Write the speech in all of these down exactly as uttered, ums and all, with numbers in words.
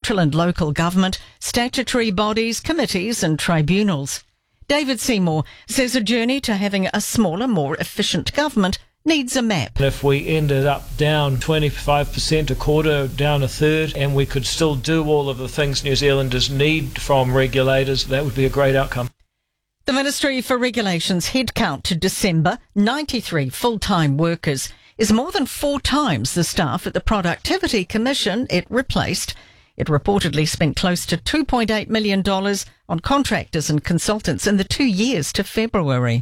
central and local government, statutory bodies, committees and tribunals. David Seymour says a journey to having a smaller, more efficient government needs a map. If we ended up down twenty-five percent, a quarter, down a third, and we could still do all of the things New Zealanders need from regulators, that would be a great outcome. The Ministry for Regulation's headcount to December, ninety-three full-time workers, is more than four times the staff at the Productivity Commission it replaced. It reportedly spent close to two point eight million dollars on contractors and consultants in the two years to February.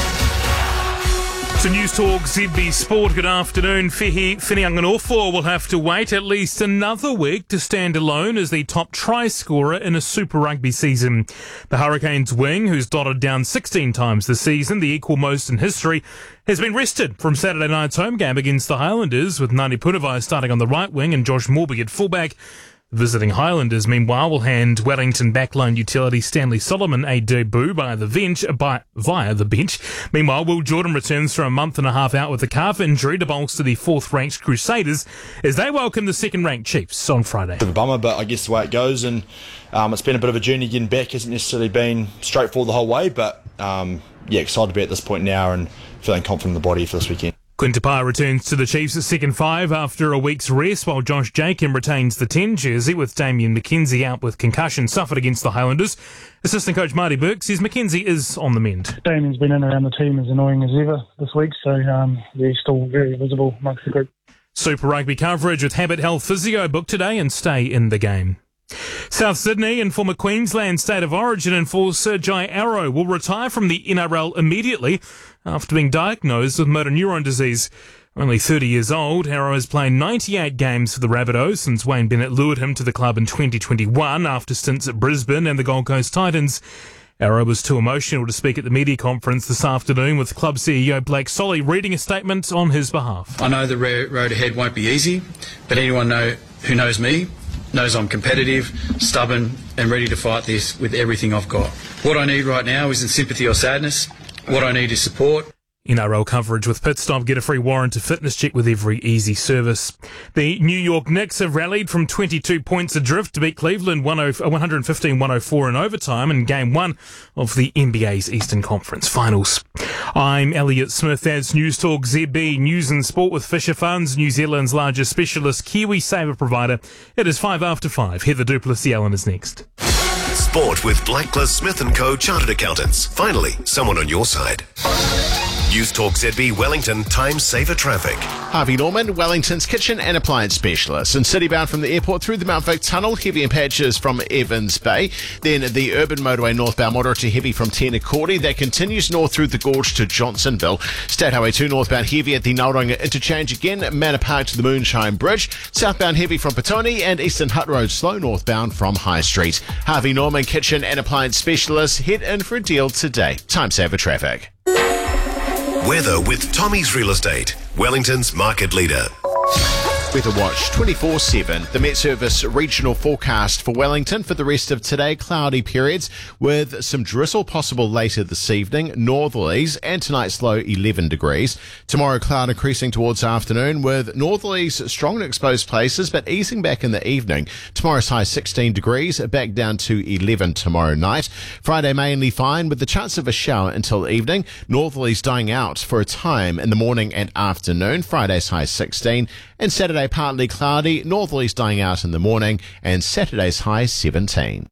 To News Talk Z B Sport, good afternoon. Whihi Whinianganofo will have to wait at least another week to stand alone as the top try scorer in a Super Rugby season. The Hurricanes wing, who's dotted down sixteen times this season, the equal most in history, has been rested from Saturday night's home game against the Highlanders, with Ngani Punivai starting on the right wing and Josh Morby at fullback. Visiting Highlanders, meanwhile, will hand Wellington backline utility Stanley Solomon a debut by the bench, by, via the bench. Meanwhile, Will Jordan returns from a month and a half out with a calf injury to bolster the fourth-ranked Crusaders as they welcome the second-ranked Chiefs on Friday. Bit of a bummer, but I guess the way it goes, and um, it's been a bit of a journey getting back. Hasn't necessarily been straightforward the whole way, but um, yeah, excited to be at this point now and feeling confident in the body for this weekend. Quinn Tupaea returns to the Chiefs at second five after a week's rest, while Josh Jacob retains the ten jersey with Damien McKenzie out with concussion suffered against the Highlanders. Assistant coach Marty Burke says McKenzie is on the mend. Damien's been in around the team as annoying as ever this week, so um, he's still very visible amongst the group. Super Rugby coverage with Habit Health Physio booked today and stay in the game. South Sydney and former Queensland State of Origin enforcer Jai Arrow will retire from the N R L immediately after being diagnosed with motor neuron disease. Only thirty years old, Arrow has played ninety-eight games for the Rabbitohs since Wayne Bennett lured him to the club in twenty twenty-one after stints at Brisbane and the Gold Coast Titans. Arrow was too emotional to speak at the media conference this afternoon, with club C E O Blake Solly reading a statement on his behalf. I know the road ahead won't be easy, but anyone know, who knows me knows I'm competitive, stubborn and ready to fight this with everything I've got. What I need right now isn't sympathy or sadness. What I need is support. N R L coverage with Pitstop. Get a free warrant to fitness check with every easy service. The New York Knicks have rallied from twenty-two points adrift to beat Cleveland one fifteen one oh four in overtime in Game one of the N B A's Eastern Conference Finals. I'm Elliot Smith. That's News Talk Z B News and Sport with Fisher Funds, New Zealand's largest specialist KiwiSaver provider. It is five after five. Heather Duplessis-Allen is next. Sport with Blackler Smith and Co. Chartered Accountants. Finally, someone on your side. News Talk Z B Wellington Time Saver Traffic. Harvey Norman, Wellington's kitchen and appliance specialist. And citybound from the airport through the Mount Vic Tunnel, heavy in patches from Evans Bay. Then the urban motorway northbound moderate to heavy from Tenacordy. That continues north through the gorge to Johnsonville. State Highway two northbound heavy at the Nauranga interchange again. Manor Park to the Moonshine Bridge. Southbound heavy from Petone and Eastern Hutt Road slow northbound from High Street. Harvey Norman, kitchen and appliance specialist. Head in for a deal today. Time Saver Traffic. Weather with Tommy's Real Estate, Wellington's market leader. Weather Watch twenty-four seven. The Met Service regional forecast for Wellington for the rest of today, cloudy periods with some drizzle possible later this evening, northerlies, and tonight's low eleven degrees. Tomorrow, cloud increasing towards afternoon with northerlies strong in exposed places but easing back in the evening. Tomorrow's high sixteen degrees, back down to eleven tomorrow night. Friday mainly fine with the chance of a shower until evening. Northerlies dying out for a time in the morning and afternoon. Friday's high sixteen. And Saturday partly cloudy, northerlies dying out in the morning, and Saturday's high seventeen.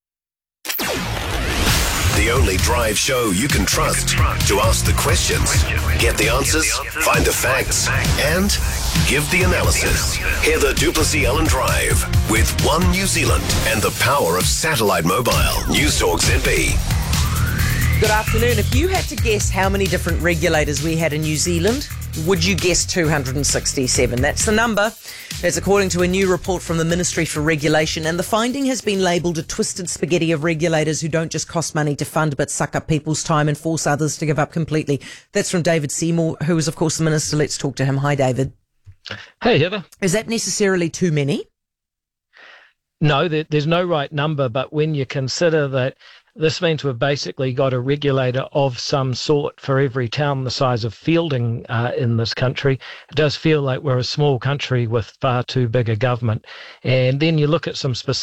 The only drive show you can trust to ask the questions, get the answers, find the facts, and give the analysis. Heather Duplessis-Allen Drive with One New Zealand and the power of satellite mobile. News Talk Z B. Good afternoon. If you had to guess how many different regulators we had in New Zealand, would you guess two hundred sixty-seven? That's the number. That's according to a new report from the Ministry for Regulation, and the finding has been labelled a twisted spaghetti of regulators who don't just cost money to fund but suck up people's time and force others to give up completely. That's from David Seymour, who is, of course, the Minister. Let's talk to him. Hi, David. Hey, Heather. Is that necessarily too many? No, there, there's no right number, but when you consider that this means we've basically got a regulator of some sort for every town the size of Fielding uh, in this country. It does feel like we're a small country with far too big a government. And then you look at some specific